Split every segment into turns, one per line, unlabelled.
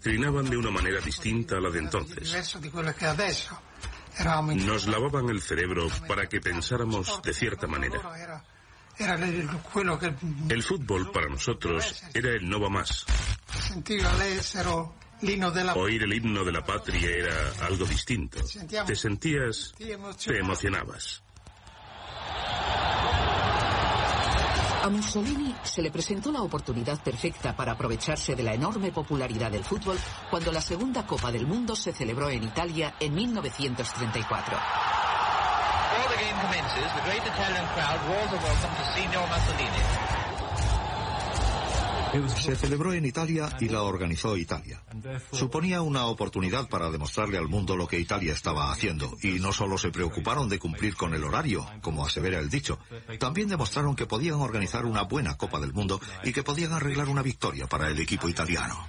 adoctrinaban de una manera distinta a la de entonces. Nos lavaban el cerebro para que pensáramos de cierta manera. El fútbol para nosotros era el no va más. Oír el himno de la patria era algo distinto. Te sentías, te emocionabas.
A Mussolini se le presentó la oportunidad perfecta para aprovecharse de la enorme popularidad del fútbol cuando la segunda Copa del Mundo se celebró en Italia en 1934.
Se celebró en Italia y la organizó Italia. Suponía una oportunidad para demostrarle al mundo lo que Italia estaba haciendo, y no solo se preocuparon de cumplir con el horario, como asevera el dicho, también demostraron que podían organizar una buena Copa del Mundo y que podían arreglar una victoria para el equipo italiano.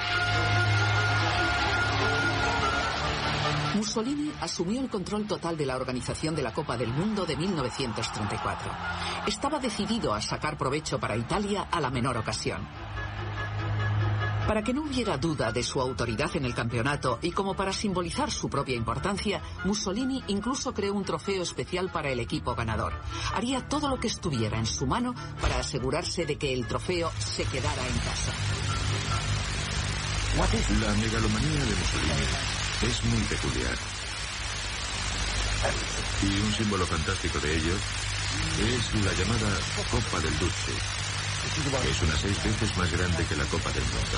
Mussolini asumió el control total de la organización de la Copa del Mundo de 1934. Estaba decidido a sacar provecho para Italia a la menor ocasión. Para que no hubiera duda de su autoridad en el campeonato y como para simbolizar su propia importancia, Mussolini incluso creó un trofeo especial para el equipo ganador. Haría todo lo que estuviera en su mano para asegurarse de que el trofeo se quedara en casa.
La megalomanía de Mussolini es muy peculiar. Y un símbolo fantástico de ello es la llamada Copa del Duce, que es unas 6 veces más grande que la Copa del Mundo.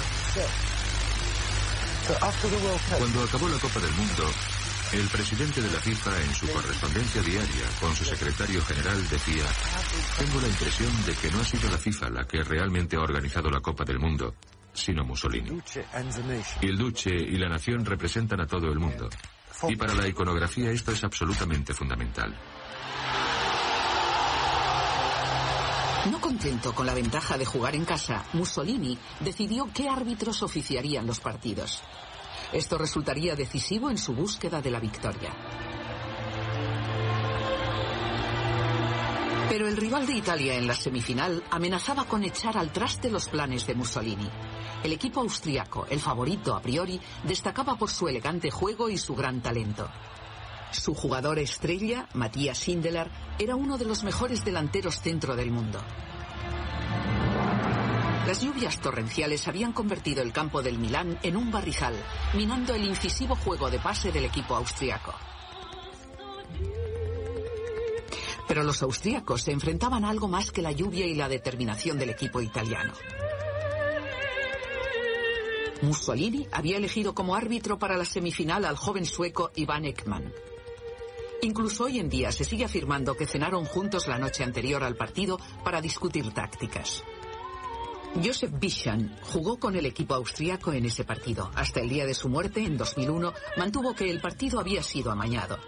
Cuando acabó la Copa del Mundo, el presidente de la FIFA, en su correspondencia diaria con su secretario general, decía: tengo la impresión de que no ha sido la FIFA la que realmente ha organizado la Copa del Mundo, sino Mussolini. El Duce y la nación representan a todo el mundo. Y para la iconografía esto es absolutamente fundamental.
No contento con la ventaja de jugar en casa, Mussolini decidió qué árbitros oficiarían los partidos. Esto resultaría decisivo en su búsqueda de la victoria. Pero el rival de Italia en la semifinal amenazaba con echar al traste los planes de Mussolini. El equipo austriaco, el favorito a priori, destacaba por su elegante juego y su gran talento. Su jugador estrella, Matthias Sindelar, era uno de los mejores delanteros centro del mundo. Las lluvias torrenciales habían convertido el campo del Milán en un barrijal, minando el incisivo juego de pase del equipo austriaco. Pero los austríacos se enfrentaban a algo más que la lluvia y la determinación del equipo italiano. Mussolini había elegido como árbitro para la semifinal al joven sueco Ivan Ekman. Incluso hoy en día se sigue afirmando que cenaron juntos la noche anterior al partido para discutir tácticas. Josef Bischan jugó con el equipo austriaco en ese partido. Hasta el día de su muerte, en 2001, mantuvo que el partido había sido amañado.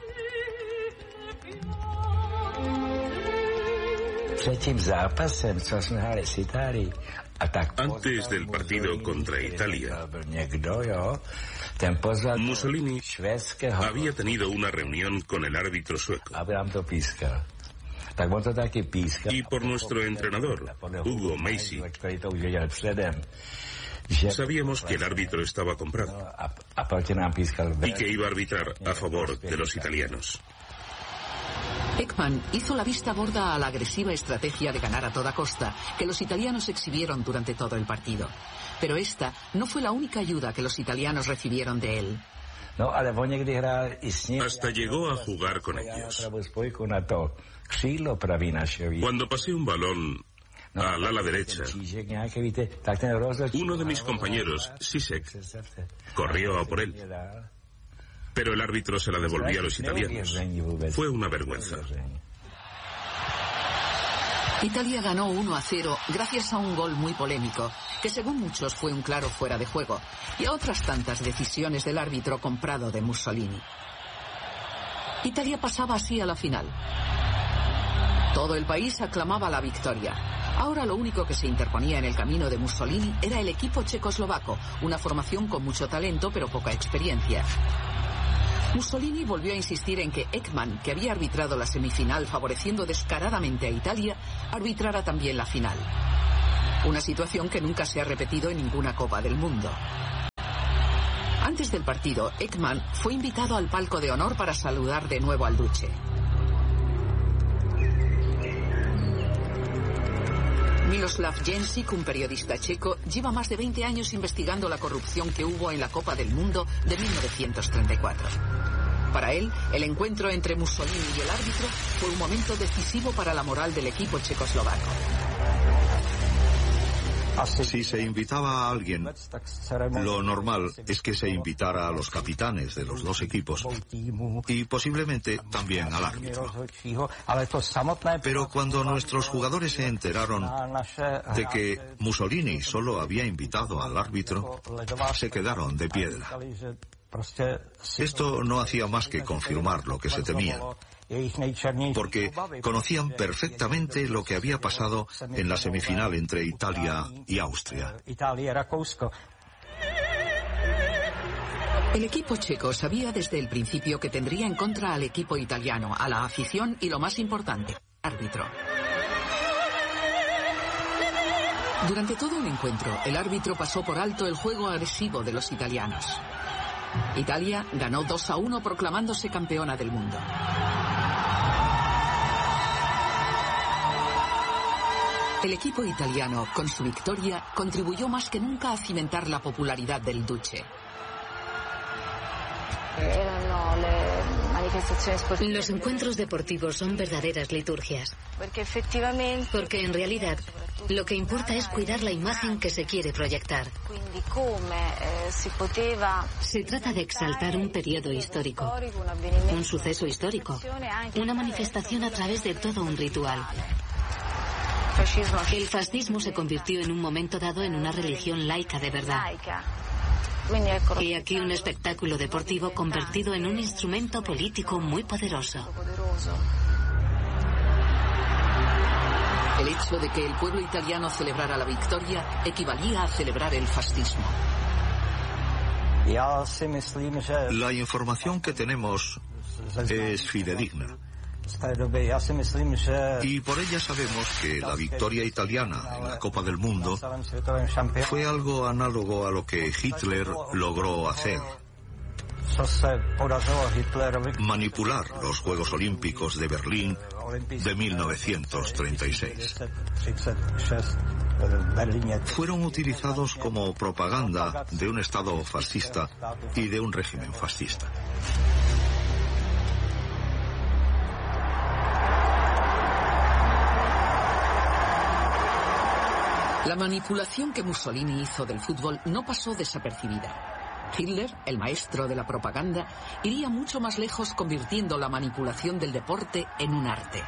Antes del partido contra Italia, Mussolini había tenido una reunión con el árbitro sueco. Y por nuestro entrenador, Hugo Meisi, sabíamos que el árbitro estaba comprado y que iba a arbitrar a favor de los italianos.
Ekman hizo la vista gorda a la agresiva estrategia de ganar a toda costa que los italianos exhibieron durante todo el partido. Pero esta no fue la única ayuda que los italianos recibieron de él.
Hasta llegó a jugar con ellos. Cuando pasé un balón al ala derecha, uno de mis compañeros, Sisek, corrió a por él. Pero el árbitro se la devolvió a los italianos. Fue una vergüenza.
Italia ganó 1-0 gracias a un gol muy polémico, que según muchos fue un claro fuera de juego, y a otras tantas decisiones del árbitro comprado de Mussolini. Italia pasaba así a la final. Todo el país aclamaba la victoria. Ahora lo único que se interponía en el camino de Mussolini era el equipo checoslovaco, una formación con mucho talento pero poca experiencia. Mussolini volvió a insistir en que Ekman, que había arbitrado la semifinal favoreciendo descaradamente a Italia, arbitrara también la final. Una situación que nunca se ha repetido en ninguna Copa del Mundo. Antes del partido, Ekman fue invitado al palco de honor para saludar de nuevo al duce. Miroslav Jenčík, un periodista checo, lleva más de 20 años investigando la corrupción que hubo en la Copa del Mundo de 1934. Para él, el encuentro entre Mussolini y el árbitro fue un momento decisivo para la moral del equipo checoslovaco.
Si se invitaba a alguien, lo normal es que se invitara a los capitanes de los dos equipos y posiblemente también al árbitro. Pero cuando nuestros jugadores se enteraron de que Mussolini solo había invitado al árbitro, se quedaron de piedra. Esto no hacía más que confirmar lo que se temía, porque conocían perfectamente lo que había pasado en la semifinal entre Italia y Austria.
El equipo checo sabía desde el principio que tendría en contra al equipo italiano, a la afición y, lo más importante, al árbitro. Durante todo el encuentro, el árbitro pasó por alto el juego agresivo de los italianos. Italia ganó 2-1 proclamándose campeona del mundo. El equipo italiano, con su victoria, contribuyó más que nunca a cimentar la popularidad del duce.
Los encuentros deportivos son verdaderas liturgias. Porque en realidad lo que importa es cuidar la imagen que se quiere proyectar. Se trata de exaltar un periodo histórico, un suceso histórico, una manifestación a través de todo un ritual. El fascismo se convirtió en un momento dado en una religión laica de verdad. Y aquí un espectáculo deportivo convertido en un instrumento político muy poderoso.
El hecho de que el pueblo italiano celebrara la victoria equivalía a celebrar el fascismo.
La información que tenemos es fidedigna. Y por ella sabemos que la victoria italiana en la Copa del Mundo fue algo análogo a lo que Hitler logró hacer. Manipular los Juegos Olímpicos de Berlín de 1936. Fueron utilizados como propaganda de un Estado fascista y de un régimen fascista.
La manipulación que Mussolini hizo del fútbol no pasó desapercibida. Hitler, el maestro de la propaganda, iría mucho más lejos convirtiendo la manipulación del deporte en un arte.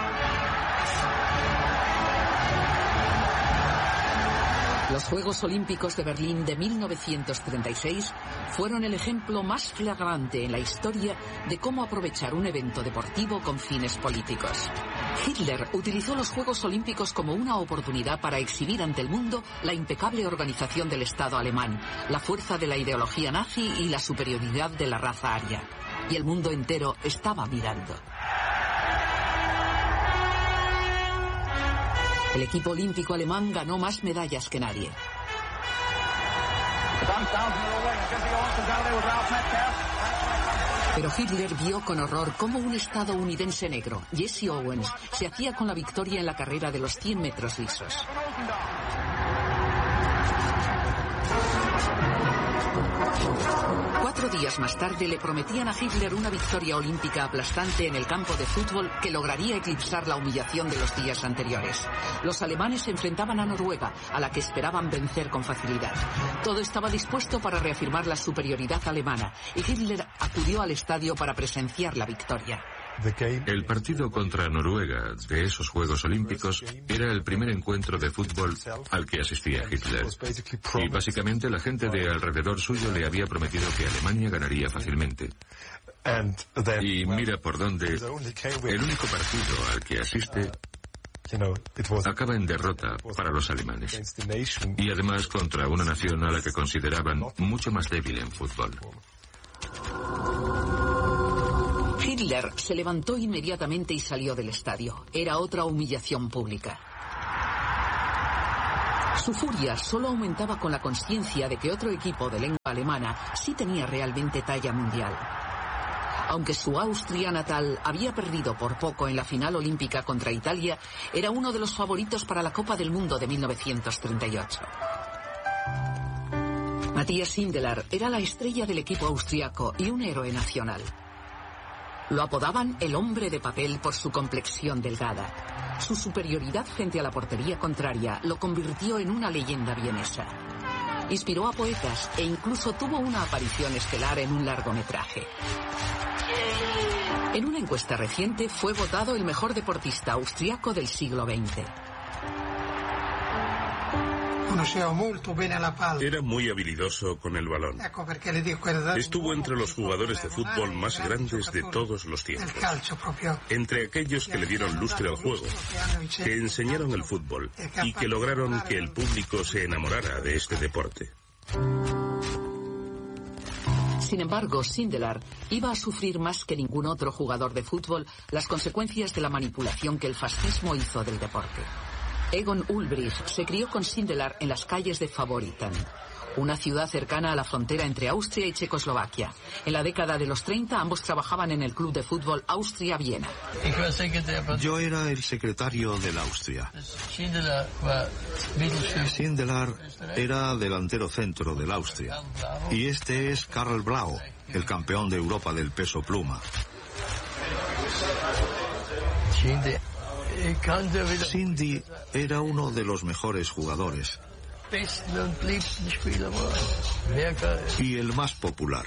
Los Juegos Olímpicos de Berlín de 1936 fueron el ejemplo más flagrante en la historia de cómo aprovechar un evento deportivo con fines políticos. Hitler utilizó los Juegos Olímpicos como una oportunidad para exhibir ante el mundo la impecable organización del Estado alemán, la fuerza de la ideología nazi y la superioridad de la raza aria. Y el mundo entero estaba mirando. El equipo olímpico alemán ganó más medallas que nadie. Pero Hitler vio con horror cómo un estadounidense negro, Jesse Owens, se hacía con la victoria en la carrera de los 100 metros lisos. Cuatro días más tarde le prometían a Hitler una victoria olímpica aplastante en el campo de fútbol que lograría eclipsar la humillación de los días anteriores. Los alemanes se enfrentaban a Noruega, a la que esperaban vencer con facilidad. Todo estaba dispuesto para reafirmar la superioridad alemana y Hitler acudió al estadio para presenciar la victoria.
El partido contra Noruega de esos Juegos Olímpicos era el primer encuentro de fútbol al que asistía Hitler. Y básicamente la gente de alrededor suyo le había prometido que Alemania ganaría fácilmente. Y mira por dónde el único partido al que asiste acaba en derrota para los alemanes. Y además contra una nación a la que consideraban mucho más débil en fútbol.
Hitler se levantó inmediatamente y salió del estadio. Era otra humillación pública. Su furia solo aumentaba con la consciencia de que otro equipo de lengua alemana sí tenía realmente talla mundial. Aunque su Austria natal había perdido por poco en la final olímpica contra Italia, era uno de los favoritos para la Copa del Mundo de 1938. Matthias Sindelar era la estrella del equipo austriaco y un héroe nacional. Lo apodaban el hombre de papel por su complexión delgada. Su superioridad frente a la portería contraria lo convirtió en una leyenda vienesa. Inspiró a poetas e incluso tuvo una aparición estelar en un largometraje. En una encuesta reciente fue votado el mejor deportista austriaco del siglo XX.
Era muy habilidoso con el balón. Estuvo entre los jugadores de fútbol más grandes de todos los tiempos. Entre aquellos que le dieron lustre al juego, que enseñaron el fútbol y que lograron que el público se enamorara de este deporte.
Sin embargo, Sindelar iba a sufrir más que ningún otro jugador de fútbol las consecuencias de la manipulación que el fascismo hizo del deporte. Egon Ulbricht se crió con Sindelar en las calles de Favoritan, una ciudad cercana a la frontera entre Austria y Checoslovaquia. En la década de los 30 ambos trabajaban en el club de fútbol Austria-Viena.
Yo era el secretario del Austria. Sindelar era delantero centro del Austria. Y este es Karl Blau, el campeón de Europa del peso pluma. Cindy era uno de los mejores jugadores y el más popular.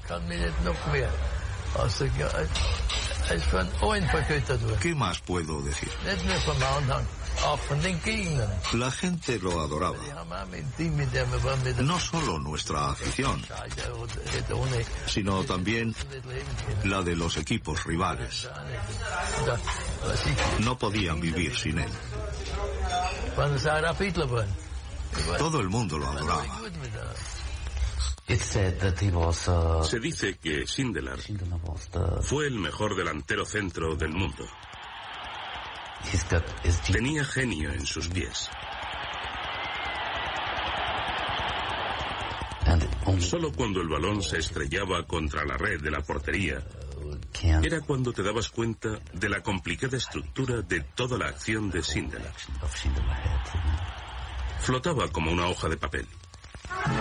¿Qué más puedo decir? La gente lo adoraba. No solo nuestra afición, sino también la de los equipos rivales. No podían vivir sin él. Todo el mundo lo adoraba.
Se dice que Sindelar fue el mejor delantero centro del mundo. Tenía genio en sus pies. Solo cuando el balón se estrellaba contra la red de la portería era cuando te dabas cuenta de la complicada estructura de toda la acción de Sindelar. Flotaba como una hoja de papel.